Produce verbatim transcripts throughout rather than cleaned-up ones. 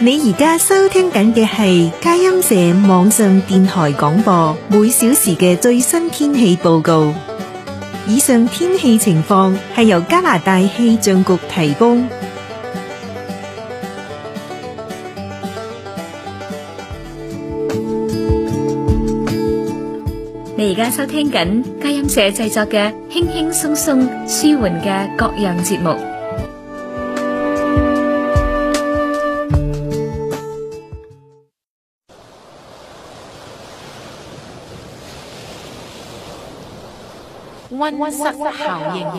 你而家收聽緊嘅係佳音社網上電台廣播，每小時嘅最新天氣報告。以上天氣情況係由加拿大氣象局提供。你而家收聽緊佳音社製作嘅輕輕鬆鬆舒緩嘅各樣節目。 溫室效應，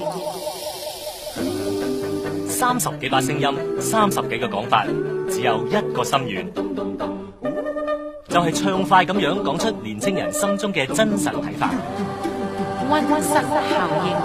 三十幾把聲音，三十幾個講法，只有一個心願，就係暢快咁樣講出年青人心中嘅真實睇法。 溫室效應，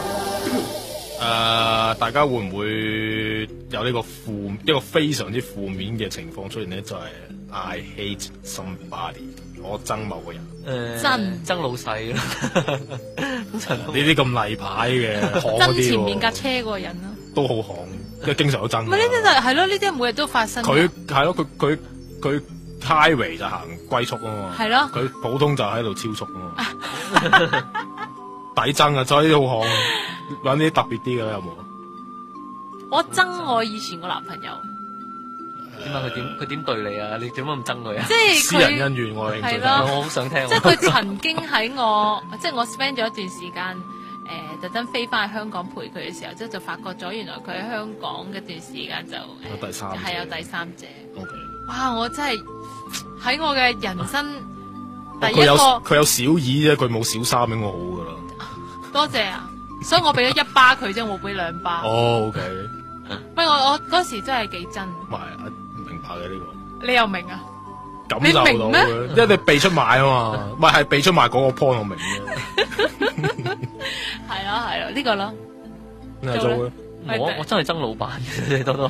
誒，大家會唔會有呢個負一個非常之負面嘅情況出現呢？就係、是、I hate somebody， 我憎某個人。 誒， 憎憎老細啦。 呢啲咁例牌嘅， 憎前面架車嗰個人咯， 都好行，即係經常都憎。 唔係呢啲就係咯，呢啲每日都發生。 佢係咯，佢佢佢 highway 就行龜速啊嘛， 係咯， 佢普通就喺度超速啊嘛，抵憎啊！所以好行，揾啲特別啲嘅有冇？ 我憎我以前個男朋友。 點解佢點佢點對你啊？你點解咁憎佢啊？ 即係私人恩怨，我係我好想聽。 即係佢曾經喺我，即係我 spend 咗一段時間，誒、呃，特登飛翻去香港陪佢嘅時候，即係就發覺咗，原來佢喺香港嗰段時間就有第三者， 係有第三者。 Okay. 哇！我真係喺我嘅人生第一個， 佢有佢有小二啫，佢冇小三，應該好噶啦。 多謝啊！所以我俾咗一巴佢啫，我俾兩巴。 哦，OK。 喂，我我嗰時真係幾真。 唔係，明白嘅呢個。 你又明啊？ 感受到嘅，因為你被出賣啊嘛，唔係係被出賣嗰個 point 我明嘅。 係咯係咯，呢個咯。 你係做嘅？ 我我真係憎老闆嘅，多都係。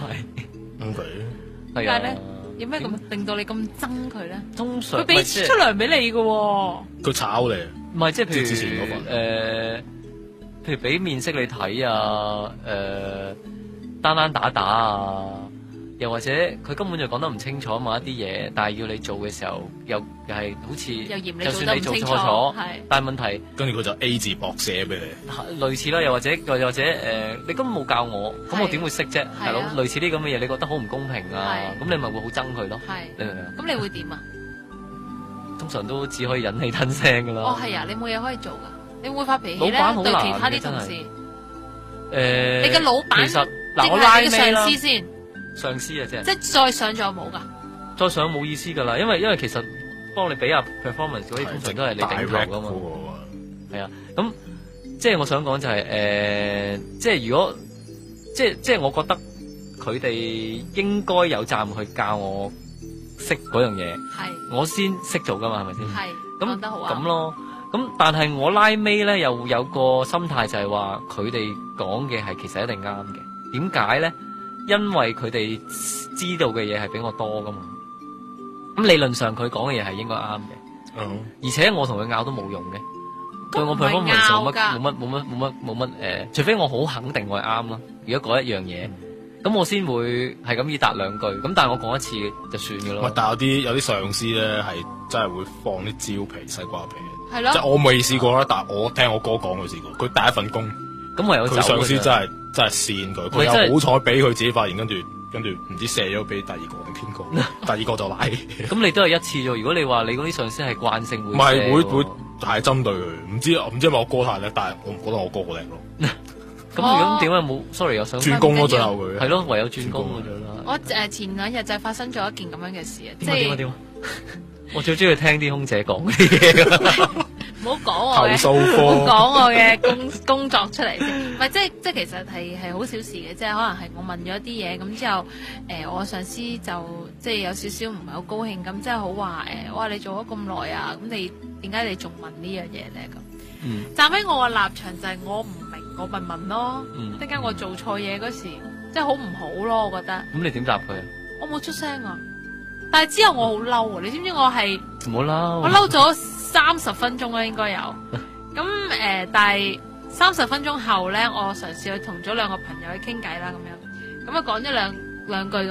OK。 係啊。 點解咧？有咩咁令到你咁憎佢咧？ 通常佢俾出糧俾你嘅喎。 佢炒你。 唔係即係譬如之前嗰份誒，譬如俾面色你睇啊，誒單單打打啊，又或者佢根本就講得唔清楚某一啲嘢，但係要你做嘅時候，又又係好似又嫌你就算你做錯咗，但係問題跟住佢就 A 字駁寫俾你， 類似啦，又或者又或者誒、呃，你根本冇教我，咁我點會識啫？係咯、啊，類似啲咁嘅嘢，你覺得好唔公平啊？咁你咪會好憎佢咯？你明唔明啊？ 咁你會點啊？ 通常都只可以忍氣吞聲噶啦。 哦，係啊，你冇嘢可以做噶，你會發脾氣咧？ 老闆好難對其他啲同事。誒、 呃， 你嘅老闆其實嗱，我拉尾啦。 上司先。 上司啊，即係。 即係再上咗冇噶。 再上冇意思噶啦，因為因為其實幫你俾下 performance 嗰啲，通常都係你頂頭噶嘛。係啊，咁即係我想講就係、是、誒、呃，即係如果即係即係我覺得佢哋應該有責任去教我識嗰樣嘢，係我先識做噶嘛，係咪先？係咁得好啊，咁咯。咁但係我拉尾咧又有個心態就係話佢哋講嘅係其實一定啱嘅。點解咧？因為佢哋知道嘅嘢係比我多噶嘛。咁理論上佢講嘅嘢係應該啱嘅。嗯，而且我同佢拗都冇用嘅。對我 performance 冇乜冇乜冇乜冇乜冇乜誒，除非我好肯定我係啱咯。如果嗰一樣嘢，咁、嗯、我先會係咁以答兩句。咁但係我講一次就算嘅咯。 但係有啲有啲上司咧係真係會放啲蕉皮西瓜皮。 係咯。即係我未試過啦，但係我聽我哥講佢試過。佢第一份工， 咁唯有走。佢上司真係真係跣佢，佢又好彩俾佢自己發現，跟住跟住唔知射咗俾第二個定邊個，第二個就賴。咁你都係一次啫。如果你話你嗰啲上司係慣性會， 唔係會會係針對佢。唔知唔知係咪我哥太叻，但係我唔覺得我哥好叻咯。 咁咁點解冇 sorry 又想轉工咯？最後佢係咯，唯有轉工咗啦。 我誒前兩日就發生咗一件咁樣嘅事啊，即係點啊？我最中意聽啲空姐講啲嘢㗎。 唔好講我嘅，唔好講我嘅工工作出嚟先。唔係即係即係其實係係好小事嘅，即係可能係我問咗啲嘢咁之後，誒、呃、我上司就即係有少少唔係好高興咁，即係好話誒，哇你做咗咁耐啊，咁你點解你仲問呢樣嘢咧咁？嗯，站喺我嘅立場就係我唔明，我咪問咯。嗯，點解我做錯嘢嗰時，即係好唔好咯？我覺得。咁你點答佢啊？ 我冇出聲啊，但係之後我好嬲啊！你知唔知我係？ 唔好嬲。 我嬲咗三十分鐘啦，應該有。咁誒、呃，但係三十分鐘後咧，我嘗試去同咗兩個朋友去傾偈啦，咁樣，咁啊講咗兩兩句。